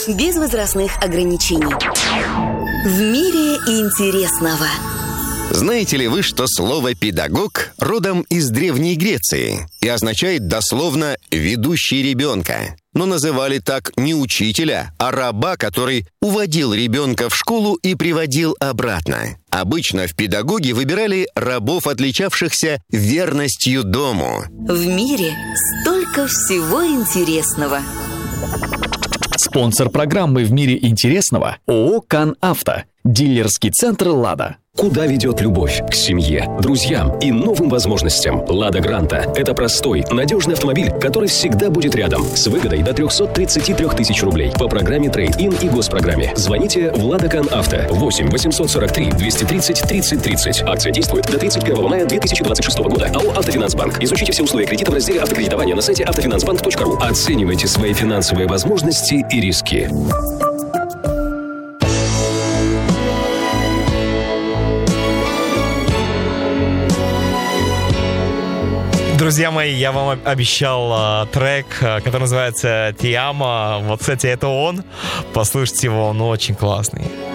без возрастных ограничений. В мире интересного. Знаете ли вы, что слово «педагог» родом из Древней Греции и означает дословно «ведущий ребенка»? Но называли так не учителя, а раба, который уводил ребенка в школу и приводил обратно. Обычно в педагоги выбирали рабов, отличавшихся верностью дому. В мире столько всего интересного. Спонсор программы «В мире интересного» ООО «Кан Авто». Дилерский центр «Лада». Куда ведет любовь? К семье, друзьям и новым возможностям. «Лада Гранта» — это простой, надежный автомобиль, который всегда будет рядом. С выгодой до 333 тысяч рублей по программе «Трейд-ин» и госпрограмме. Звоните в «Лада Кан Авто» 8 843 230 30 30. Акция действует до 31 мая 2026 года. АО «Автофинансбанк». Изучите все условия кредита в разделе «Автокредитование» на сайте автофинансбанк.ру. Оценивайте свои финансовые возможности и риски. Друзья мои, я вам обещал трек, который называется «Ти амо». Вот, кстати, это он. Послушайте его, он очень классный.